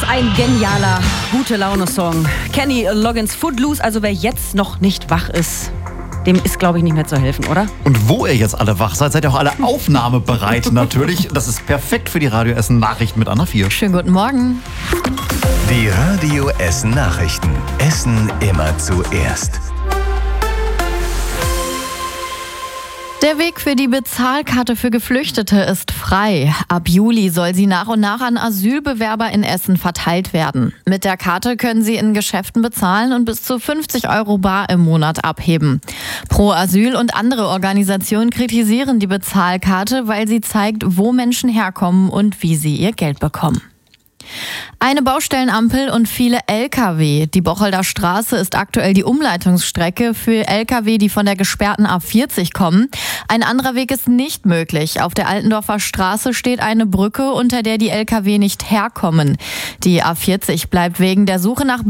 Ein genialer, Gute-Laune-Song. Kenny Loggins Footloose, also wer jetzt noch nicht wach ist, dem ist, glaube ich, nicht mehr zu helfen, oder? Und wo ihr jetzt alle wach seid ihr auch alle aufnahmebereit natürlich. Das ist perfekt für die Radio Essen Nachrichten mit Anna 4. Schönen guten Morgen. Die Radio Essen Nachrichten. Essen immer zuerst. Der Weg für die Bezahlkarte für Geflüchtete ist frei. Ab Juli soll sie nach und nach an Asylbewerber in Essen verteilt werden. Mit der Karte können sie in Geschäften bezahlen und bis zu 50 € bar im Monat abheben. Pro Asyl und andere Organisationen kritisieren die Bezahlkarte, weil sie zeigt, wo Menschen herkommen und wie sie ihr Geld bekommen. Eine Baustellenampel und viele Lkw. Die Bocholder Straße ist aktuell die Umleitungsstrecke für Lkw, die von der gesperrten A40 kommen. Ein anderer Weg ist nicht möglich. Auf der Altendorfer Straße steht eine Brücke, unter der die Lkw nicht herkommen. Die A40 bleibt wegen der Suche nach